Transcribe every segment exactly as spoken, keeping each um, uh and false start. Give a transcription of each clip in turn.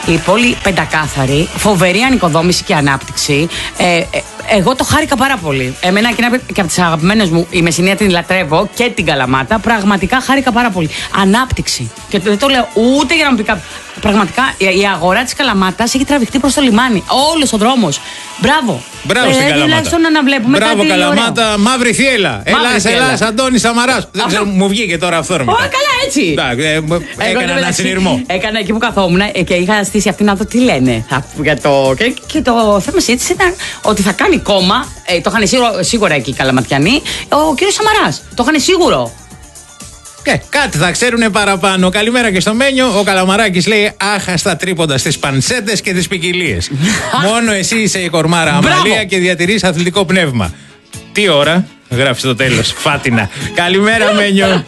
Η πόλη πεντακάθαρη, φοβερή ανοικοδόμηση και ανάπτυξη. Ε, ε, εγώ το χάρηκα πάρα πολύ. Εμένα και από τις αγαπημένες μου, η Μεσσηνία την λατρεύω και την Καλαμάτα. Πραγματικά χάρηκα πάρα πολύ. Ανάπτυξη. Και δεν το λέω ούτε για να μου πει κάποιο. Πραγματικά η αγορά της Καλαμάτας έχει τραβηχτεί προς το λιμάνι. Όλος ο δρόμος. Μπράβο. Μπράβο στην Καλαμάτα. Να βλέπουμε Μπράβο κάτι Καλαμάτα, ωραίο. μαύρη θύελα. Ελλάς, Ελλάς, Αντώνης Σαμαράς. Δεν ξέρω, μου βγήκε τώρα αυθόρμητα. Ω, καλά έτσι. Έκανα ένα συνειρμό. Έκανα εκεί που καθόμουν και είχα στήσει αυτή να δω τι λένε. Για το... Και, και το θέμα συζήτηση ήταν ότι θα κάνει κόμμα. Ε, το είχαν σίγουρα, σίγουρα εκεί οι Καλαματιανοί. Ο κύριος Σαμαράς. Το είχαν σίγουρο. Ε, κάτι θα ξέρουνε παραπάνω. Καλημέρα και στο Μένιο. Ο Καλαμαράκης λέει άχαστα τρίποντα στις πανσέτες και τις ποικιλίες. Μόνο εσύ είσαι η κορμάρα Αμαλία και διατηρείς αθλητικό πνεύμα. Τι ώρα, γράφει στο τέλος. Φάτινα. Καλημέρα Μένιο.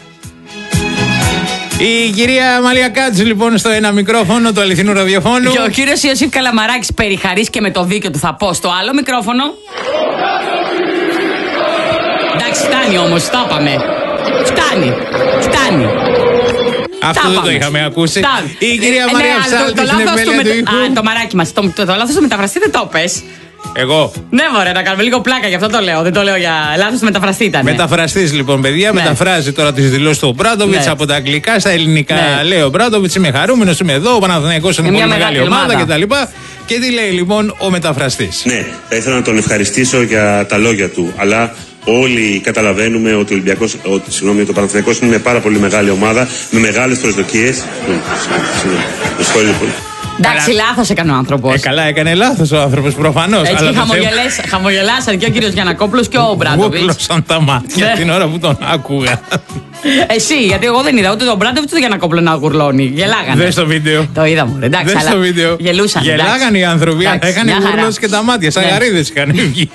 Η κυρία Αμαλία Κάτζου λοιπόν στο ένα μικρόφωνο του αληθινού ραδιοφώνου. Και ο κύριος Ιωσήφ Καλαμαράκης περιχαρής και με το δίκιο του θα πω στο άλλο μικρόφωνο. Εντάξει, φτάνει όμως, τα είπαμε. Φτάνει, φτάνει. Αυτό δεν το είχαμε ακούσει. Φτάνει. Η κυρία ε, Μαρία ναι, Ψάλτη το, το στην λάθος επιμέλεια του του ήχου. Α, το μαράκι μας. Το, το, το λάθος του μεταφραστή δεν το πες. Εγώ. Ναι, μωρέ, να κάνουμε λίγο πλάκα, γι' αυτό το λέω. Δεν το λέω για λάθος του μεταφραστή ήταν. Μεταφραστής λοιπόν, παιδιά, ναι. Μεταφράζει τώρα τις δηλώσεις του Μπράντοβιτς ναι. από τα αγγλικά στα ελληνικά. Ναι. Λέει ο Μπράντοβιτς, είμαι χαρούμενος, είμαι εδώ. Ο Παναθηναϊκός είναι, είναι πολύ μεγάλη, μεγάλη ομάδα κτλ. Και, και τι λέει λοιπόν ο μεταφραστής. Ναι, θα ήθελα να τον ευχαριστήσω για τα λόγια του, αλλά όλοι καταλαβαίνουμε ότι ο Ολυμπιακός, ότι, συγγνώμη, το Παναθηναϊκός είναι μια πάρα πολύ μεγάλη ομάδα με μεγάλες προσδοκίες. Εντάξει, λάθος έκανε ο άνθρωπος. Ε, καλά, έκανε λάθος ο άνθρωπος, προφανώς. Έτσι και χαμογελές, χαμογελάσαν και ο κύριος Γιαννακόπουλος και ο Μπράντοβιτς. Γούκλωσαν τα μάτια την ώρα που τον άκουγα. Εσύ, γιατί εγώ δεν είδα ούτε τον Μπράντοβιτς ούτε τον Γιαννακόπουλο να γουρλώνει. Γελάγανε. Δες το βίντεο. Το είδαμε. Εντάξει, Δες το βίντεο. Γελούσαν. Γελάγανε οι άνθρωποι. Έκανε γουρλώσει και τα μάτια. Σαν γαρίδες είχαν βγει.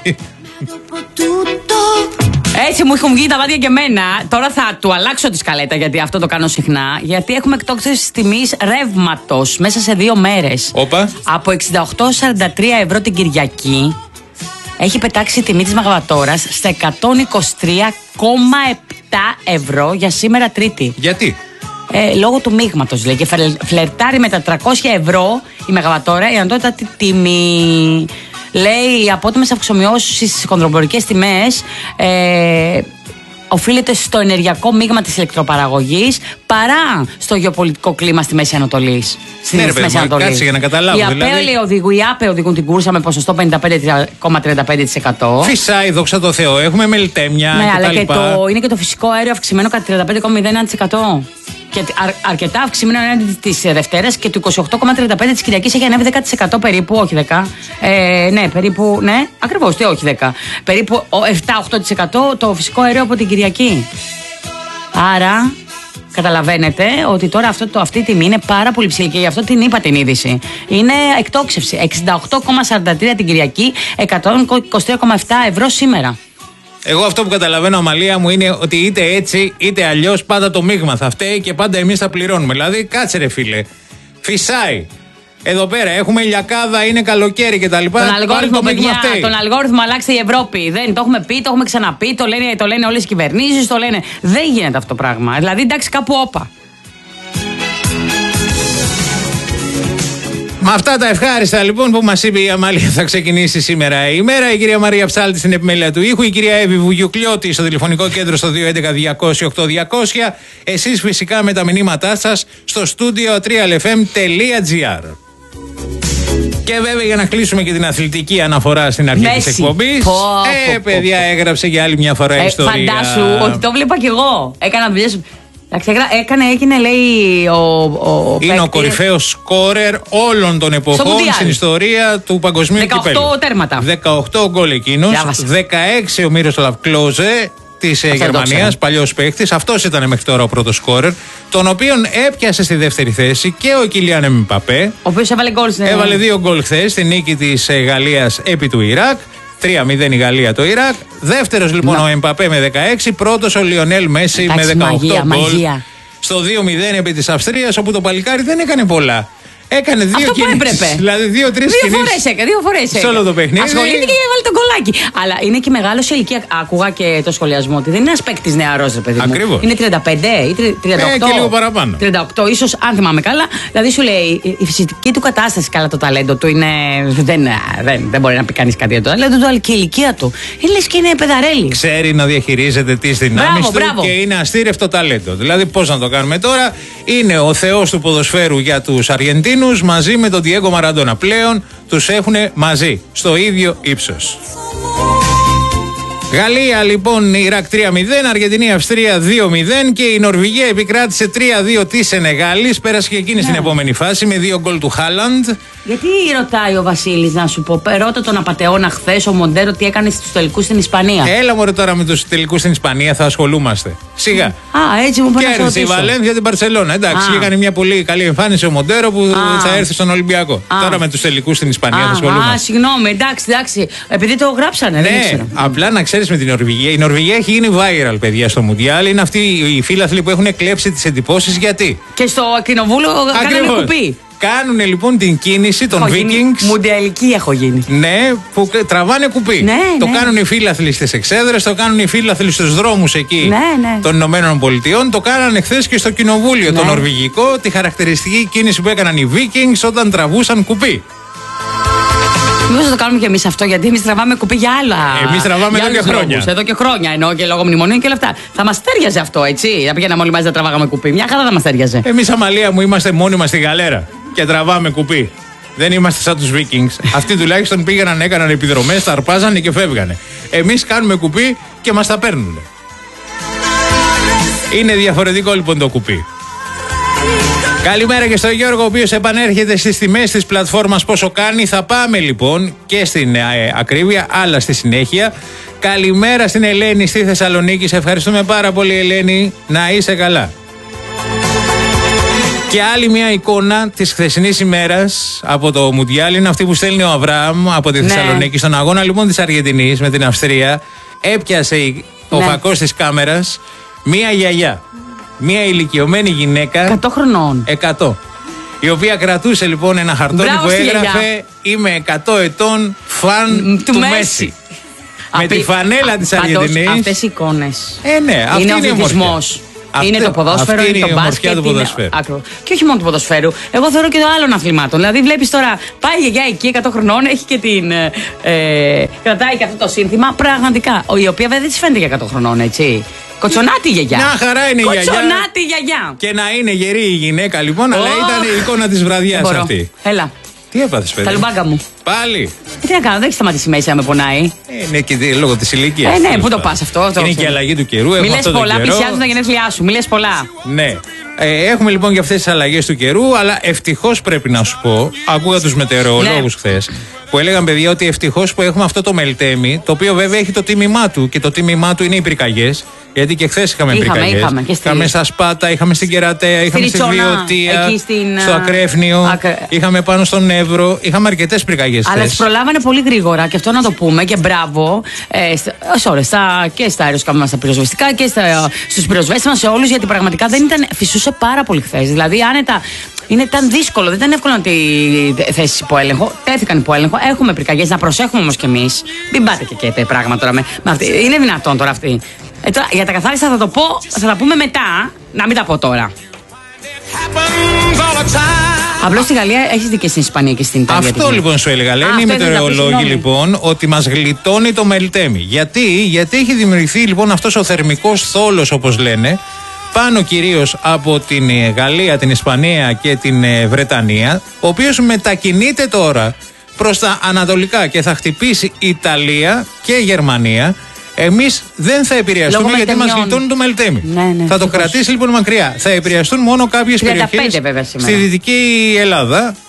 Έτσι μου έχουν βγει τα μάτια και εμένα. Τώρα θα του αλλάξω τη σκαλέτα, γιατί αυτό το κάνω συχνά. Γιατί έχουμε εκτόξευση τιμής ρεύματος μέσα σε δύο μέρες. Όπα. Από εξήντα οκτώ σαράντα τρία ευρώ την Κυριακή έχει πετάξει η τιμή της μεγαβατόρας στα εκατόν είκοσι τρία κόμμα επτά ευρώ για σήμερα Τρίτη. Γιατί? Ε, λόγω του μείγματος λέει. Και φλερτάρει με τα τριακόσια ευρώ η μεγαβατόρα η ανώτατη τιμή. Λέει οι απότομες αυξομοιώσεις στις χονδρομπορικές τιμές ε, οφείλεται στο ενεργειακό μείγμα της ηλεκτροπαραγωγής παρά στο γεωπολιτικό κλίμα στη Μέση Ανατολή. Στη ναι, Μέση Ανατολή. Κάτσε για να καταλάβω. Οι ΑΠΕ δηλαδή... οδηγούν, οι ΑΠΕ οδηγούν την κούρσα με ποσοστό πενήντα πέντε κόμμα τριάντα πέντε τοις εκατό. Φυσάει, δόξα τω Θεώ, έχουμε μελτέμια. Ναι, και αλλά τα και λοιπά. το, είναι και το φυσικό αέριο αυξημένο κατά τριάντα πέντε κόμμα μηδέν ένα τοις εκατό. Και αρ, αρκετά αυξημένο έναντι της Δευτέρας και του είκοσι οκτώ κόμμα τριάντα πέντε της Κυριακής έχει ανέβει δέκα τοις εκατό περίπου, όχι δέκα. Ε, ναι, περίπου, ναι, ακριβώς, τι όχι δέκα. Περίπου επτά με οκτώ τοις εκατό το φυσικό αέριο από την Κυριακή. Άρα, καταλαβαίνετε ότι τώρα αυτό, το, αυτή η τιμή είναι πάρα πολύ ψηλή και γι' αυτό την είπα την είδηση. Είναι εκτόξευση. εξήντα οκτώ κόμμα σαράντα τρία την Κυριακή, εκατόν είκοσι τρία κόμμα επτά ευρώ σήμερα. Εγώ αυτό που καταλαβαίνω, Αμαλία μου, είναι ότι είτε έτσι είτε αλλιώς πάντα το μείγμα θα φταίει και πάντα εμείς θα πληρώνουμε. Δηλαδή, κάτσε ρε φίλε. Φυσάει. Εδώ πέρα έχουμε ηλιακάδα, είναι καλοκαίρι κτλ. Τον αλγόριθμο, παιδιά, τον αλγόριθμο αλλάξτε η Ευρώπη. Δεν το έχουμε πει, το έχουμε ξαναπεί, το λένε, το λένε όλες οι κυβερνήσεις, το λένε. Δεν γίνεται αυτό το πράγμα. Δηλαδή, εντάξει, κάπου όπα. Με αυτά τα ευχάριστα λοιπόν που μας είπε η Αμάλια θα ξεκινήσει σήμερα η ημέρα. Η κυρία Μαρία Ψάλτη στην επιμέλεια του ήχου, η κυρία Εύη Βουγιουκλιώτη στο τηλεφωνικό κέντρο στο δύο έντεκα διακόσια οκτώ διακόσια. Εσείς φυσικά με τα μηνύματά σας στο studio τρία ελ εφ εμ τελεία τζι άρ. Και βέβαια για να κλείσουμε και την αθλητική αναφορά στην αρχή της εκπομπής. Πω, ε, πω, παιδιά, πω, πω. έγραψε για άλλη μια φορά ε, ιστορία. Φαντάσου ότι το βλέπα κι εγώ. Έκανα δουλειές. Έκανε, έγινε, λέει, ο, ο είναι παίκτη. Ο κορυφαίος σκόρερ όλων των εποχών στην ιστορία του παγκοσμίου κυπέλλου. δεκαοκτώ τέρματα. δεκαοκτώ γκολ εκείνος. δεκαέξι ο Μίροσλαβ Κλόζε της Γερμανίας, παλιός παίκτης. Αυτός ήταν μέχρι τώρα ο πρώτος σκόρερ. Τον οποίον έπιασε στη δεύτερη θέση και ο Κιλιάν Εμπαπέ. Ο οποίος έβαλε γκολ. Έβαλε δύο γκολ χθες στη νίκη της Γαλλίας επί του Ιράκ. τρία μηδέν η Γαλλία το Ιράκ. Δεύτερος λοιπόν ο Εμπαπέ με δεκαέξι. Πρώτος ο Λιονέλ Μέση με δεκαοκτώ γκολ. Στο δύο μηδέν επί της Αυστρίας, όπου το παλικάρι δεν έκανε πολλά. Έκανε δύο κινήσεις. Δηλαδή δύο-τρεις κινήσεις. Δύο φορές έκανε. Δύο φορές έκανε. Σε όλο το παιχνίδι. Ασχολήθηκε και έβαλε τον κολλάκι. Αλλά είναι και μεγάλο σε ηλικία. Άκουγα και το σχολιασμό ότι δεν είναι ένα παίκτη νεαρός, ρε παιδί μου. Ακριβώς. Είναι τριάντα πέντε ή τριάντα οκτώ. Ε, και λίγο παραπάνω. τριάντα οκτώ, ίσως, αν θυμάμαι καλά. Δηλαδή σου λέει η φυσική του κατάσταση, καλά το ταλέντο του είναι. Δεν, δεν, δεν μπορεί να πει κανείς κάτι για το ταλέντο του, αλλά και η ηλικία του. Είναι λες και είναι παιδαρέλη. Ξέρει να διαχειρίζεται τις δυνάμεις του μπράβο. Και είναι αστήρευτο ταλέντο. Δηλαδή, πώς να το κάνουμε τώρα, είναι ο θεός του ποδοσφαίρου για τους Αργεντίνους μαζί με τον Διέγκο Μαραντόνα. Πλέον τους έχουν μαζί, στο ίδιο ύψος. Γαλλία λοιπόν, Ιράκ τρία μηδέν, Αργεντινή Αυστρία δύο μηδέν και η Νορβηγία επικράτησε τρία δύο της Σενεγάλης. Πέρασε και εκείνη ναι. στην επόμενη φάση με δύο γκολ του Χάλαντ. Γιατί ρωτάει ο Βασίλης, να σου πω, ρώτα τον απατεώνα χθες ο Μοντέρο τι έκανε στους τελικούς στην Ισπανία. Έλα μωρέ τώρα με τους τελικούς στην Ισπανία, θα ασχολούμαστε. Σιγά. Α, έτσι μου πάνε να κέρδισε η Βαλένθια την Μπαρσελόνα. Εντάξει, και έκανε μια πολύ καλή εμφάνιση ο Μοντέρο που Α. θα έρθει στον Ολυμπιακό. Α. Τώρα με τους τελικούς στην Ισπανία Α. θα ασχολούμαστε. Α, συγγνώμη, εντάξει, εντάξει. Επειδή το γράψανε, ναι, δεν ήξερα. Απλά να ξέρεις με την Νορβηγία. Η Νορβηγία έχει γίνει viral, παιδιά, στο Μουντιάλ. Είναι αυτοί οι φίλαθλοι που έχουν κλέψει τις εντυπώσεις. Γιατί. Και στο κοινοβούλιο κάνανε κουπί. Κάνουν λοιπόν την κίνηση των έχω Vikings. Γίνει, μουντιαλική έχω γίνει. Ναι, που τραβάνε κουπί. Ναι, το ναι. κάνουν οι φίλαθλοι στις εξέδρες, το κάνουν οι φίλαθλοι στους δρόμους εκεί ναι, ναι. των Ηνωμένων Πολιτειών. Το κάνανε χθες και στο κοινοβούλιο ναι. το νορβηγικό. Τη χαρακτηριστική κίνηση που έκαναν οι Vikings όταν τραβούσαν κουπί. Μήπως θα το κάνουμε και εμείς αυτό, γιατί εμείς τραβάμε κουπί για άλλα. Εμείς τραβάμε εδώ και χρόνια. Λόγους, εδώ και χρόνια εννοώ και λόγω μνημονίων και όλα αυτά. Θα μας τέριαζε αυτό, έτσι. Να πηγαίναμε όλοι μαζί να τραβάγαμε κουπί. Μια χαρά θα μας τέριαζε. Εμείς, Αμαλία μου, είμαστε μόνοι μας στη γαλέρα και τραβάμε κουπί. Δεν είμαστε σαν τους Vikings. Αυτοί τουλάχιστον πήγαιναν, έκαναν επιδρομές, τα αρπάζανε και φεύγανε. Εμείς κάνουμε κουπί και μας τα παίρνουν. Είναι διαφορετικό λοιπόν το κουπί. Καλημέρα και στον Γιώργο, ο οποίος επανέρχεται στις τιμές της πλατφόρμας πόσο κάνει. Θα πάμε λοιπόν και στην ε, ακρίβεια, αλλά στη συνέχεια. Καλημέρα στην Ελένη στη Θεσσαλονίκη. Σε ευχαριστούμε πάρα πολύ, Ελένη. Να είσαι καλά. Και άλλη μια εικόνα της χθεσινής ημέρας από το Μουντιάλ είναι αυτή που στέλνει ο Αβραάμ από τη ναι. Θεσσαλονίκη. Στον αγώνα λοιπόν της Αργεντινής με την Αυστρία έπιασε ο ναι. φακός της κάμερας μια γιαγιά. Μια ηλικιωμένη γυναίκα. εκατό χρονών. εκατό. Η οποία κρατούσε λοιπόν ένα χαρτόνι Μπράβο που έγραφε «Είμαι εκατό ετών φαν του, του Μέση». Με Απί... τη φανέλα της Αργεντινής. Αυτές οι εικόνες. Ε, ναι, αυτή είναι, είναι ο μορφισμός. Είναι το ποδόσφαιρο, είναι, είναι το μπάσκετ. Του ποδοσφαίρου. Είναι... Και όχι μόνο του ποδοσφαίρου. Εγώ θεωρώ και των άλλων αθλημάτων. Δηλαδή, βλέπεις τώρα, πάει η γιαγιά εκεί εκατό χρονών, έχει και την. Ε, κρατάει και αυτό το σύνθημα. Πραγματικά. Η οποία δεν τη φαίνεται για εκατό χρονών, έτσι. Κοτσονάτη γιαγιά. Μια χαρά είναι η γιαγιά. Κοτσονάτη γιαγιά. Και να είναι γερή η γυναίκα λοιπόν, oh. αλλά ήταν η εικόνα της βραδιάς αυτή. Έλα. Τι έπαθες, παιδί. Τα λουμπάγκα μου. Πάλι. Τι να κάνω, δεν έχει σταματήσει μέσα να με πονάει. Ε, ναι, και λόγω της ηλικίας. Ε, ναι, πού το πας αυτό. Είναι και η αλλαγή του καιρού. Μη λες πολλά, πλησιάζουν τα γενέθλιά σου. Μη λες πολλά. Ναι. Ε, έχουμε λοιπόν και αυτές τις αλλαγές του καιρού, αλλά ευτυχώς πρέπει να σου πω, ακούγα τους μετεωρολόγους ναι. χθες, που έλεγαν παιδιά ότι ευτυχώς που έχουμε αυτό το μελτέμι, το οποίο βέβαια έχει το τίμημά του και το τίμημά του είναι οι πυρκαγιές. Γιατί και χθες είχαμε, είχαμε πυρκαγιές. Είχαμε, στη... είχαμε στα Σπάτα, είχαμε στην Κερατέα, είχαμε στη Βιωτία, στην... στο Ακρέφνιο, Ακρε... είχαμε πάνω στον Εύρο. Είχαμε αρκετές πυρκαγιές. Αλλά τις προλάβανε πολύ γρήγορα και αυτό να το πούμε και μπράβο ε, στα, sorry, στα, και στα αεροσκάφη μας τα πυροσβεστικά και στα, στους πυροσβέστες μας σε όλους, γιατί πραγματικά δεν ήταν, φυσούσε πάρα πολύ χθες. Δηλαδή άνετα. Είναι, ήταν δύσκολο, δεν ήταν εύκολο να τη θέσει υπό έλεγχο. Τέθηκαν υπό έλεγχο. Έχουμε πυρκαγιές, να προσέχουμε όμως κι εμείς. Μην πάτε και καίτε πράγματα τώρα. Με, με αυτή. Είναι δυνατόν τώρα αυτή. Ε, τώρα, για τα καθάριστα θα το πω, θα τα πούμε μετά. Να μην τα πω τώρα. Απλώς στη Γαλλία έχεις δει και στην Ισπανία και στην Ιταλία. Αυτό λοιπόν σου έλεγα. Λένε οι μετεωρολόγοι λοιπόν ότι μας γλιτώνει το μελτέμι. Γιατί, Γιατί έχει δημιουργηθεί λοιπόν αυτός ο θερμικός θόλος, όπως λένε, πάνω κυρίως από την Γαλλία, την Ισπανία και την Βρετανία, ο οποίος μετακινείται τώρα προς τα ανατολικά και θα χτυπήσει Ιταλία και Γερμανία. Εμείς δεν θα επηρεαστούμε γιατί μας γλιτώνει το μελτέμι. Ναι, ναι, θα το κρατήσει λοιπόν μακριά. Θα επηρεαστούν μόνο κάποιες περιοχές στη Δυτική Ελλάδα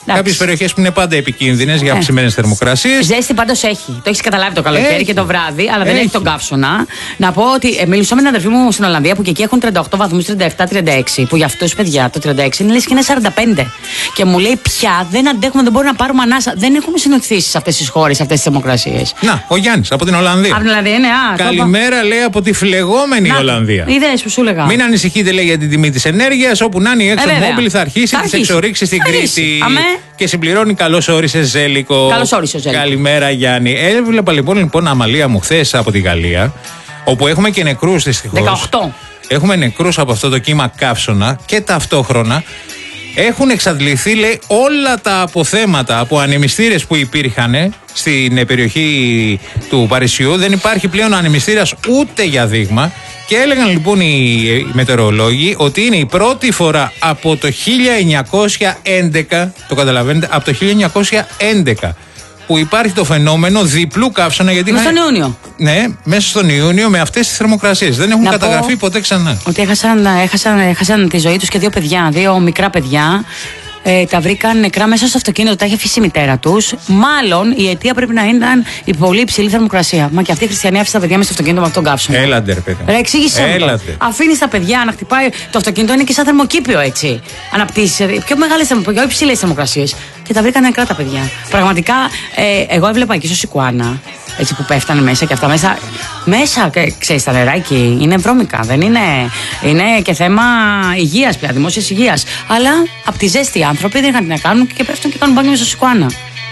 Κάποιες περιοχές που είναι πάντα επικίνδυνες για αυξημένες θερμοκρασίες. Ζέστη πάντως έχει. Το έχεις καταλάβει το καλοκαίρι έχει. και το βράδυ, αλλά δεν έχει. έχει τον καύσωνα. Να πω ότι ε, μιλούσα με την αδερφή μου στην Ολλανδία που και εκεί έχουν τριάντα οκτώ βαθμούς, τριάντα επτά τριάντα έξι. Που για αυτούς παιδιά το τριάντα έξι είναι λες και είναι σαράντα πέντε. Και μου λέει πια δεν αντέχουμε, δεν μπορούμε να πάρουμε ανάσα. Δεν έχουμε συνηθίσει σε αυτές τις χώρες, αυτές τις θερμοκρασίες. Να, ο Γιάννης από την Ολλανδία. Από την Ολλανδία είναι, α. Καλημέρα, λέει, από τη φλεγόμενη Να, Ολλανδία. Είδες που σου έλεγα. Μην ανησυχείτε, λέει, για την τιμή της ενέργειας. Όπου να είναι η ExxonMobil Ε, θα αρχίσει θα τις αρχίσει. εξορίξεις στην Θα αρχίσει. Κρήτη. Αμέ. Και συμπληρώνει καλώς όρισε Ζέλικο. Καλώς όρισε ο Ζέλικο. Καλημέρα, Γιάννη. Έβλεπα λοιπόν, λοιπόν Αμαλία μου χθες από τη Γαλλία, όπου έχουμε και νεκρούς δυστυχώς. δεκαοκτώ. Έχουμε νεκρούς από αυτό το κύμα καύσωνα και ταυτόχρονα έχουν εξαντληθεί, λέει, όλα τα αποθέματα από ανεμιστήρες που υπήρχαν στην περιοχή του Παρισιού. Δεν υπάρχει πλέον ανεμιστήρας ούτε για δείγμα. Και έλεγαν λοιπόν οι μετεωρολόγοι ότι είναι η πρώτη φορά από το χίλια εννιακόσια έντεκα, το καταλαβαίνετε, από το χίλια εννιακόσια έντεκα που υπάρχει το φαινόμενο διπλού καύσωνα. Γιατί Μέσα στον Ιούνιο. Ναι, μέσα στον Ιούνιο με αυτές τις θερμοκρασίες. Δεν έχουν Να καταγραφεί πω ποτέ ξανά. Ότι έχασαν, έχασαν, έχασαν τη ζωή τους και δύο παιδιά, δύο μικρά παιδιά. Ε, τα βρήκαν νεκρά μέσα στο αυτοκίνητο, τα είχε αφήσει η μητέρα τους. Μάλλον η αιτία πρέπει να ήταν η πολύ υψηλή θερμοκρασία. Μα και αυτή η χριστιανή άφησε τα παιδιά μέσα στο αυτοκίνητο με αυτόν τον καύσωνα. Έλαντε, ρε παιδί. Ρε, εξήγησε μου. Έλατε. Αφήνει τα παιδιά να χτυπάει. Το αυτοκίνητο είναι και σαν θερμοκήπιο έτσι. Αναπτύσσει πιο μεγάλες, πιο υψηλές θερμοκρασίες. Και τα βρήκαν νεκρά τα παιδιά. Πραγματικά, ε, εγώ έβλεπα εκεί στο Σικουάνα. Έτσι που πέφτανε μέσα και αυτά μέσα. Μέσα, ξέρεις, τα νεράκι είναι βρώμικα. Δεν είναι. Είναι και θέμα υγείας πια, δημόσιας υγείας. Αλλά από τη ζέστη οι άνθρωποι δεν είχαν τι να κάνουν και πέφτουν και κάνουν μπάνιο μέσα στο Σικουάνα.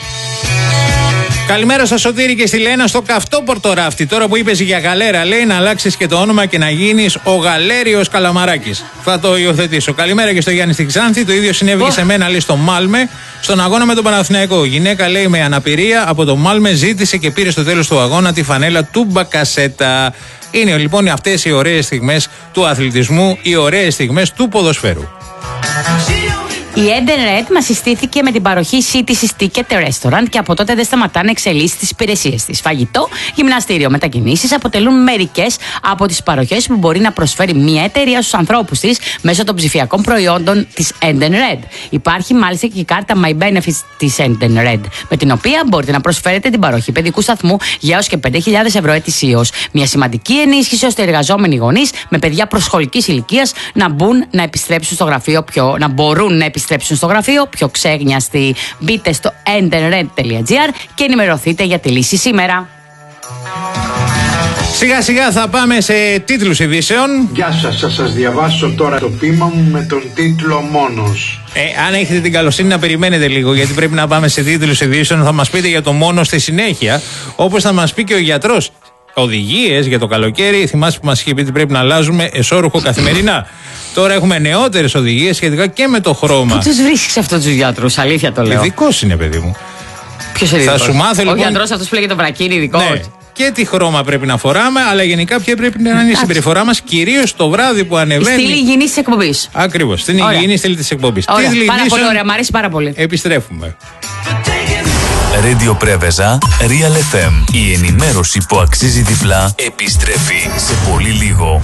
Καλημέρα στο Σωτήρη και στη Λένα στο καυτό πορτοράφτη. Τώρα που είπες για γαλέρα, λέει, να αλλάξεις και το όνομα και να γίνεις ο Γαλέριος Καλαμαράκης. Θα το υιοθετήσω. Καλημέρα και στο Γιάννη στη Ξάνθη. Το ίδιο συνέβη oh. και σε μένα, λέει, στο Μάλμε, στον αγώνα με τον Παναθηναϊκό. Γυναίκα, λέει, με αναπηρία από το Μάλμε ζήτησε και πήρε στο τέλος του αγώνα τη φανέλα του Μπακασέτα. Είναι λοιπόν αυτές οι ωραίες στιγμές του αθλητισμού, οι ωραίες στιγμές του ποδοσφαίρου. Η Eden Red μας συστήθηκε με την παροχή City's Ticket Restaurant και από τότε δεν σταματά να εξελίσσει τις υπηρεσίες της. Φαγητό, γυμναστήριο, μετακινήσεις αποτελούν μερικές από τις παροχές που μπορεί να προσφέρει μια εταιρεία στους ανθρώπους της μέσω των ψηφιακών προϊόντων της Eden Red. Υπάρχει μάλιστα και η κάρτα My Benefits της Eden Red, με την οποία μπορείτε να προσφέρετε την παροχή παιδικού σταθμού για έως και πέντε χιλιάδες ευρώ ετησίως. Μια σημαντική ενίσχυση ώστε οι εργαζόμενοι γονείς με παιδιά προσχολικής ηλικίας να μπουν να επιστρέψουν στο γραφείο πιο, να μπορούν να επιστρέψουν επιστρέψουν στο γραφείο πιο ξέγνιαστοι. Μπείτε στο endenred τελεία gr και ενημερωθείτε για τη λύση σήμερα. Σιγά σιγά θα πάμε σε τίτλους ειδήσεων. Γεια σας, θα σας διαβάσω τώρα το ποίημα μου με τον τίτλο «Μόνος». Ε, αν έχετε την καλοσύνη να περιμένετε λίγο, γιατί πρέπει να πάμε σε τίτλους ειδήσεων, θα μας πείτε για το μόνο στη συνέχεια, όπως θα μας πει και ο γιατρός. Οδηγίες για το καλοκαίρι, θυμάσαι που μας είχε πει ότι πρέπει να αλλάζουμε εσώρουχο καθημερινά. Τώρα έχουμε νεότερες οδηγίες σχετικά και με το χρώμα. Πού τους βρίσκεις αυτούς τους γιατρούς, αλήθεια το λέω. Ειδικός είναι, παιδί μου. Ποιος είναι ειδικός? Θα σου μάθω, λοιπόν, ο γιατρός αυτός που λέγεται το βρακίνι, ειδικός. Ναι. Και τι χρώμα πρέπει να φοράμε, αλλά γενικά ποια πρέπει να είναι η συμπεριφορά μας, κυρίως το βράδυ που ανεβαίνει. Στην υγιεινή της εκπομπής. Ακριβώς, στην υγιεινή στήλη της εκπομπής. Ωραία. Πάρα πολύ ωραία, μου αρέσει πάρα πολύ. Επιστρέφουμε. Radio Πρέβεζα, Real εφ εμ. Η ενημέρωση που αξίζει διπλά επιστρέφει σε πολύ λίγο.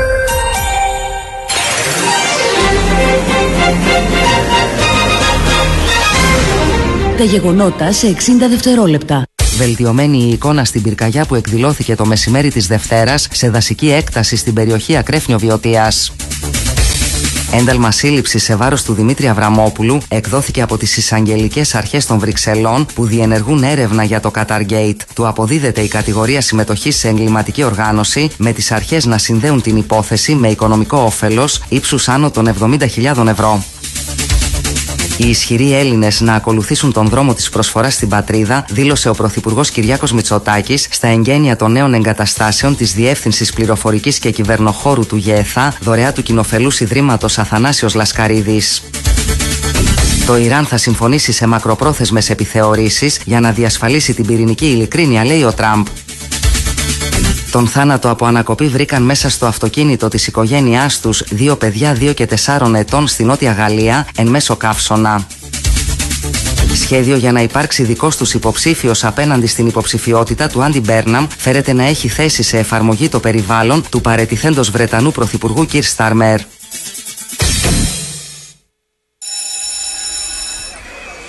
Τα γεγονότα σε εξήντα δευτερόλεπτα. Βελτιωμένη η εικόνα στην πυρκαγιά που εκδηλώθηκε το μεσημέρι της Δευτέρας σε δασική έκταση στην περιοχή Ακρέφνιο Βιωτίας. Ένταλμα σύλληψης σε βάρος του Δημήτρη Αβραμόπουλου εκδόθηκε από τις εισαγγελικές αρχές των Βρυξελών που διενεργούν έρευνα για το Qatargate. Του αποδίδεται η κατηγορία συμμετοχής σε εγκληματική οργάνωση, με τις αρχές να συνδέουν την υπόθεση με οικονομικό όφελος ύψους άνω των εβδομήντα χιλιάδες ευρώ. Οι ισχυροί Έλληνες να ακολουθήσουν τον δρόμο της προσφοράς στην πατρίδα, δήλωσε ο Πρωθυπουργός Κυριάκος Μητσοτάκης στα εγγένεια των νέων εγκαταστάσεων της Διεύθυνσης Πληροφορικής και Κυβερνοχώρου του ΓΕΘΑ, δωρεά του Κοινοφελούς Ιδρύματος Αθανάσιος Λασκαρίδης. Το Ιράν θα συμφωνήσει σε μακροπρόθεσμες επιθεωρήσεις για να διασφαλίσει την πυρηνική ειλικρίνεια, λέει ο Τραμπ. Τον θάνατο από ανακοπή βρήκαν μέσα στο αυτοκίνητο της οικογένειάς τους δύο παιδιά δύο και τεσσάρων ετών στη Νότια Γαλλία εν μέσω καύσωνα. Σχέδιο για να υπάρξει δικός τους υποψήφιος απέναντι στην υποψηφιότητα του Άντι Μπέρναμ φέρεται να έχει θέσει σε εφαρμογή το περιβάλλον του παρετηθέντος Βρετανού Πρωθυπουργού Κιρ Στάρμερ. Θα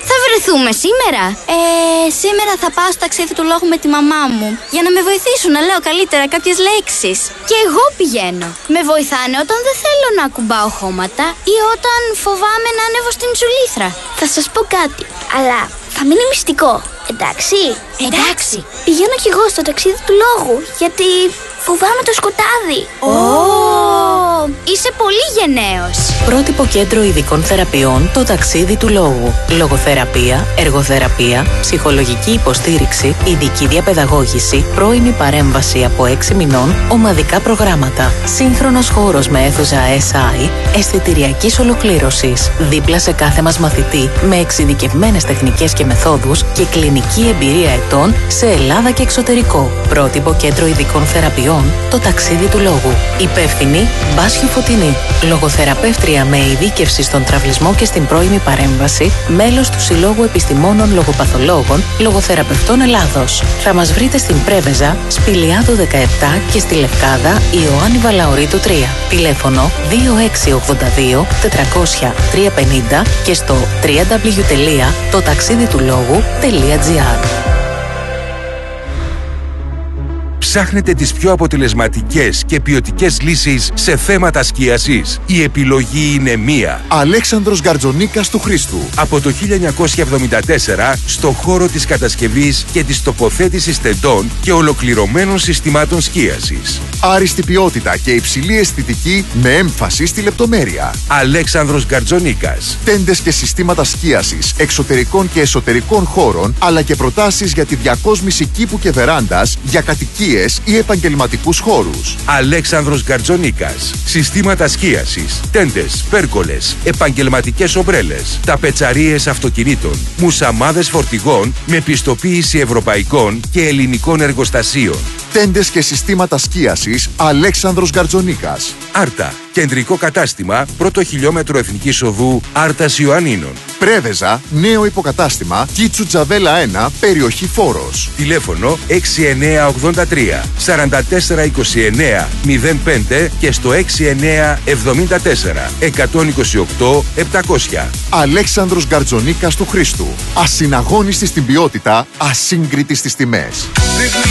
κοιμηθούμε σήμερα? Ε, σήμερα θα πάω στο ταξίδι του λόγου με τη μαμά μου για να με βοηθήσουν να λέω καλύτερα κάποιες λέξεις. Και εγώ πηγαίνω. Με βοηθάνε όταν δεν θέλω να ακουμπάω χώματα ή όταν φοβάμαι να ανέβω στην τζουλήθρα. Θα σας πω κάτι, αλλά θα μείνει μυστικό. Εντάξει? Εντάξει. Πηγαίνω κι εγώ στο ταξίδι του λόγου, γιατί φοβάμαι το σκοτάδι. Ω! Oh. Είσαι πολύ γενναίος. Πρότυπο κέντρο ειδικών θεραπείων, το ταξίδι του λόγου. Λογοθεραπεία, εργοθεραπεία, ψυχολογική υποστήριξη, ειδική διαπαιδαγώγηση, πρώιμη παρέμβαση από έξι μηνών, ομαδικά προγράμματα. Σύγχρονος χώρος με αίθουσα ες άι, αισθητηριακής ολοκλήρωσης. Δίπλα σε κάθε μας μαθητή, με εξειδικευμένες τεχνικές και μεθόδους και κλινική εμπειρία ετών σε Ελλάδα και εξωτερικό. Πρότυπο κέντρο ειδικών θεραπείων, το ταξίδι του λόγου. Υπεύθυνη Μπάσχιο Φωτεινή. Λογοθεραπεύτρια με ειδίκευση στον τραυλισμό και στην πρώιμη παρέμβαση, μέλος του Συλλόγου Επιστημόνων Λογοπαθολόγων Λογοθεραπευτών Ελλάδος. Θα μας βρείτε στην Πρέβεζα, Σπηλιάδου δεκαεπτά και στη Λευκάδα Ιωάννη Βαλαωρίτου τρία. Τηλέφωνο δύο έξι ογδόντα δύο τετρακόσια τριακόσια πενήντα και στο double-u double-u double-u τελεία το ταξίδι του λόγου τελεία τζι άρ. Ψάχνετε τις πιο αποτελεσματικές και ποιοτικές λύσεις σε θέματα σκίασης? Η επιλογή είναι μία. Αλέξανδρος Γκαρτζονίκας του Χρήστου. Από το χίλια εννιακόσια εβδομήντα τέσσερα στο χώρο της κατασκευής και της τοποθέτησης τεντών και ολοκληρωμένων συστημάτων σκίασης. Άριστη ποιότητα και υψηλή αισθητική με έμφαση στη λεπτομέρεια. Αλέξανδρος Γκαρτζονίκας. Τέντες και συστήματα σκίασης εξωτερικών και εσωτερικών χώρων, αλλά και προτάσεις για τη διακόσμηση κήπου και βεράντας για κατοικίες ή επαγγελματικούς χώρους. Αλέξανδρος Γκαρτζονίκας. Συστήματα σκίασης, τέντες, πέρκολες, επαγγελματικές ομπρέλες, ταπετσαρίες αυτοκινήτων, μουσαμάδες φορτηγών με πιστοποίηση ευρωπαϊκών και ελληνικών εργοστασίων. Τέντες και συστήματα σκίασης Αλέξανδρος Γκαρτζονίκας. Άρτα. Κεντρικό κατάστημα, πρώτο χιλιόμετρο Εθνικής Οδού Άρτας Ιωαννίνων. Πρέβεζα, νέο υποκατάστημα, Κίτσου Τζαβέλα ένα, περιοχή Φόρος. Τηλέφωνο έξι εννιά ογδόντα τρία σαράντα τέσσερα είκοσι εννιά μηδέν πέντε και στο έξι εννιά εβδομήντα τέσσερα εκατόν είκοσι οκτώ επτακόσια. Αλέξανδρος Γκαρτζονίκας του Χρήστου. Ασυναγώνιστη στην ποιότητα, ασύγκριτη στις τιμές.